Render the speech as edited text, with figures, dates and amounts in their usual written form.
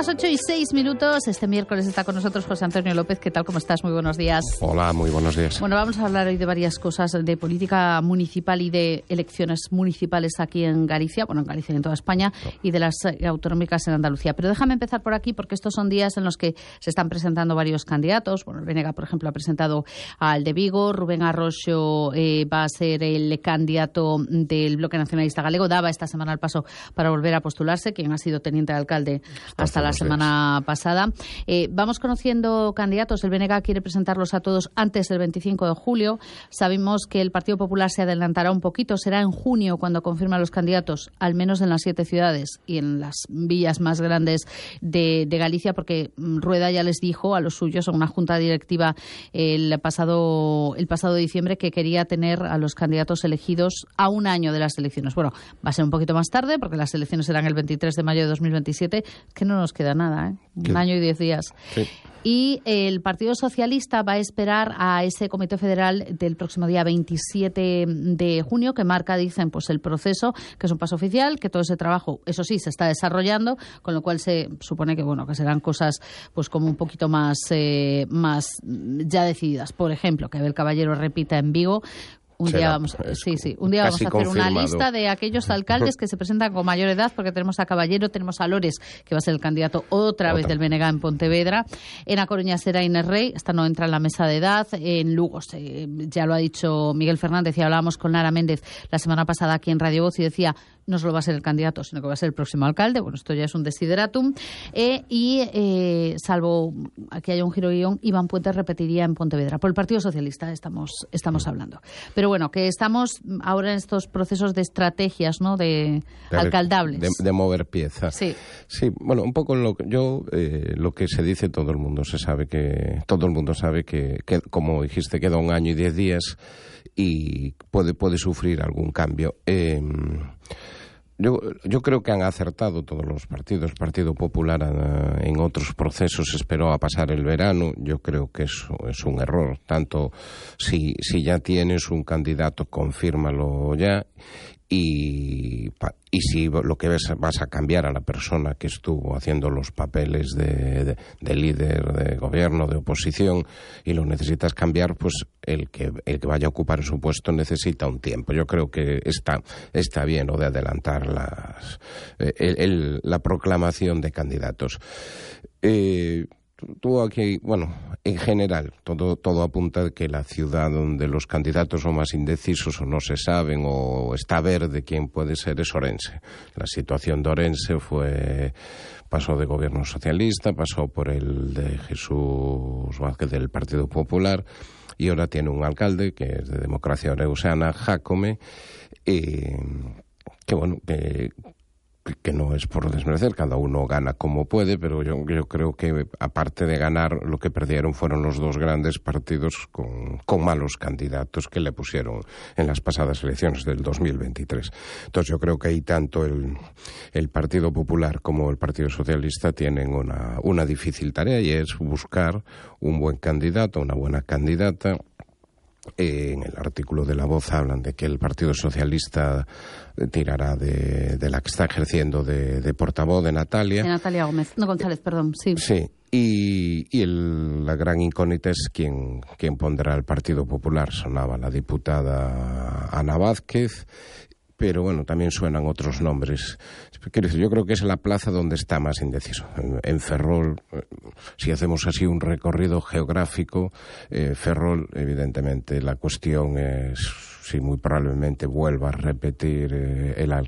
las 8:06. Este miércoles está con nosotros José Antonio López. ¿Qué tal? ¿Cómo estás? Muy buenos días. Hola, muy buenos días. Bueno, vamos a hablar hoy de varias cosas, de política municipal y de elecciones municipales aquí en Galicia, bueno, en Galicia y en toda España, y de las autonómicas en Andalucía. Pero déjame empezar por aquí, porque estos son días en los que se están presentando varios candidatos. Bueno, el BNG, por ejemplo, ha presentado al de Vigo. Rubén Arroxo va a ser el candidato del Bloque Nacionalista Galego. Daba esta semana el paso para volver a postularse, quien ha sido teniente de alcalde hasta la semana pasada. Vamos conociendo candidatos. El BNG quiere presentarlos a todos antes del 25 de julio. Sabemos que el Partido Popular se adelantará un poquito. Será en junio cuando confirma los candidatos, al menos en las 7 ciudades y en las villas más grandes de Galicia, porque Rueda ya les dijo a los suyos en una junta directiva el pasado diciembre que quería tener a los candidatos elegidos a un año de las elecciones. Bueno, va a ser un poquito más tarde porque las elecciones serán el 23 de mayo de 2027, que no nos queda nada, ¿eh? Un año y 10 días. Sí. Y el Partido Socialista va a esperar a ese Comité Federal del próximo día 27 de junio, que marca, dicen, pues el proceso, que es un paso oficial, que todo ese trabajo, eso sí, se está desarrollando, con lo cual se supone que, bueno, que serán cosas pues como un poquito más ya decididas. Por ejemplo, que Abel Caballero repita en Vigo. Un día vamos a hacer una lista de aquellos alcaldes que se presentan con mayor edad, porque tenemos a Caballero, tenemos a Lores, que va a ser el candidato otra vez del BNG en Pontevedra. En A Coruña será Inés Rey, esta no entra en la mesa de edad. En Lugo, ya lo ha dicho Miguel Fernández, y hablábamos con Lara Méndez la semana pasada aquí en Radio Voz, y decía, no solo va a ser el candidato, sino que va a ser el próximo alcalde. Bueno, esto ya es un desideratum. Salvo que haya un giro de guión, Iván Puentes repetiría en Pontevedra. Por el Partido Socialista estamos hablando. Pero bueno, que estamos ahora en estos procesos de estrategias, ¿no?, de alcaldables. De mover piezas. Sí. Sí, bueno, un poco lo que se dice, todo el mundo sabe que, como dijiste, queda un año y 10 días y puede sufrir algún cambio. Yo creo que han acertado todos los partidos. El Partido Popular en otros procesos esperó a pasar el verano. Yo creo que eso es un error. Tanto si ya tienes un candidato, confírmalo ya. Y si lo que vas a cambiar a la persona que estuvo haciendo los papeles de líder de gobierno, de oposición, y lo necesitas cambiar, pues el que vaya a ocupar su puesto necesita un tiempo. Yo creo que está bien lo de adelantar la proclamación de candidatos. Tú aquí, bueno, en general, todo apunta a que la ciudad donde los candidatos son más indecisos o no se saben o está verde quién puede ser es Orense. La situación de Orense pasó de gobierno socialista, pasó por el de Jesús Vázquez del Partido Popular, y ahora tiene un alcalde que es de Democracia Oreusana, Jácome, que no es por desmerecer, cada uno gana como puede, pero yo creo que aparte de ganar, lo que perdieron fueron los dos grandes partidos con malos candidatos que le pusieron en las pasadas elecciones del 2023. Entonces yo creo que ahí tanto el Partido Popular como el Partido Socialista tienen una difícil tarea, y es buscar un buen candidato, una buena candidata. En el artículo de La Voz hablan de que el Partido Socialista tirará de la que está ejerciendo de portavoz de Natalia. De Natalia González, perdón, sí. Sí, y la gran incógnita es quién pondrá el Partido Popular. Sonaba la diputada Ana Vázquez, pero bueno, también suenan otros nombres. Quiero decir, yo creo que es la plaza donde está más indeciso. En Ferrol, si hacemos así un recorrido geográfico, Ferrol, evidentemente, la cuestión es si muy probablemente vuelva a repetir